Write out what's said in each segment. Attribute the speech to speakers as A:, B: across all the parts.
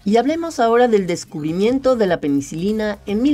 A: Y hablemos ahora del descubrimiento de la penicilina en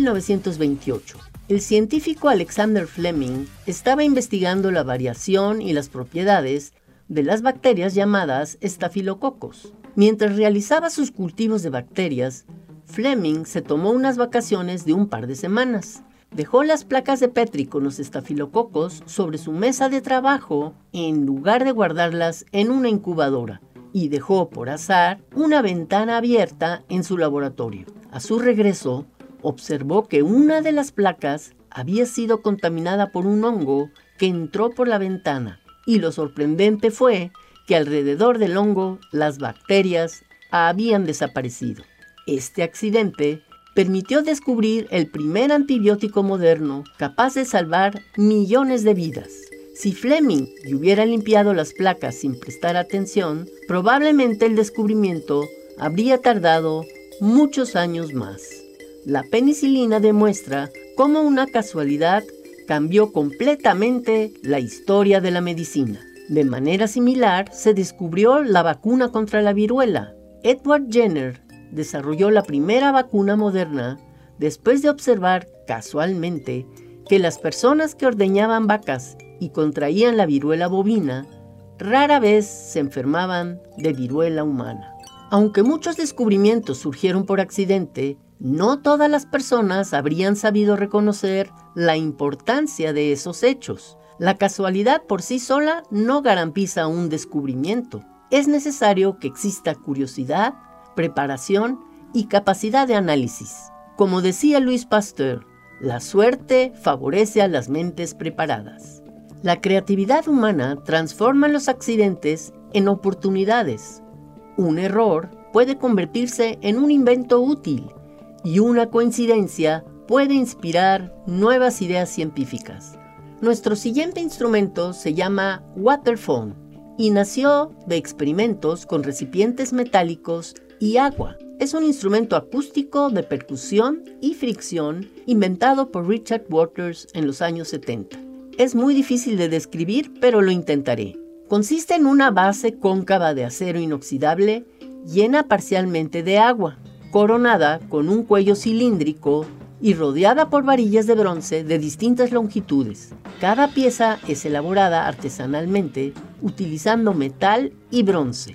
A: 1928. El científico Alexander Fleming estaba investigando la variación y las propiedades de las bacterias llamadas estafilococos. Mientras realizaba sus cultivos de bacterias, Fleming se tomó unas vacaciones de un par de semanas. Dejó las placas de Petri con los estafilococos sobre su mesa de trabajo en lugar de guardarlas en una incubadora y dejó por azar una ventana abierta en su laboratorio. A su regreso, observó que una de las placas había sido contaminada por un hongo que entró por la ventana y lo sorprendente fue que alrededor del hongo las bacterias habían desaparecido. Este accidente permitió descubrir el primer antibiótico moderno capaz de salvar millones de vidas. Si Fleming hubiera limpiado las placas sin prestar atención, probablemente el descubrimiento habría tardado muchos años más. La penicilina demuestra cómo una casualidad cambió completamente la historia de la medicina. De manera similar, se descubrió la vacuna contra la viruela. Edward Jenner desarrolló la primera vacuna moderna después de observar casualmente que las personas que ordeñaban vacas y contraían la viruela bovina rara vez se enfermaban de viruela humana. Aunque muchos descubrimientos surgieron por accidente, no todas las personas habrían sabido reconocer la importancia de esos hechos. La casualidad por sí sola no garantiza un descubrimiento. Es necesario que exista curiosidad, preparación y capacidad de análisis. Como decía Louis Pasteur, la suerte favorece a las mentes preparadas. La creatividad humana transforma los accidentes en oportunidades. Un error puede convertirse en un invento útil y una coincidencia puede inspirar nuevas ideas científicas. Nuestro siguiente instrumento se llama Waterphone y nació de experimentos con recipientes metálicos y agua. Es un instrumento acústico de percusión y fricción inventado por Richard Waters en los años 70. Es muy difícil de describir, pero lo intentaré. Consiste en una base cóncava de acero inoxidable llena parcialmente de agua, coronada con un cuello cilíndrico y rodeada por varillas de bronce de distintas longitudes. Cada pieza es elaborada artesanalmente utilizando metal y bronce.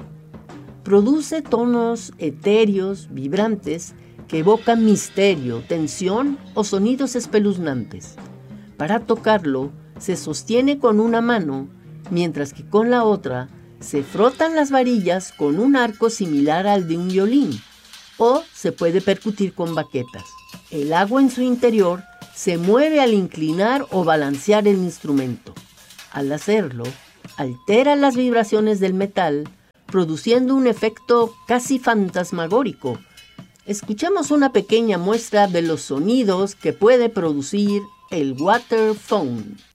A: Produce tonos etéreos, vibrantes, que evocan misterio, tensión o sonidos espeluznantes. Para tocarlo, se sostiene con una mano, mientras que con la otra se frotan las varillas con un arco similar al de un violín, o se puede percutir con baquetas. El agua en su interior se mueve al inclinar o balancear el instrumento. Al hacerlo, altera las vibraciones del metal, produciendo un efecto casi fantasmagórico. Escuchemos una pequeña muestra de los sonidos que puede producir el Waterphone.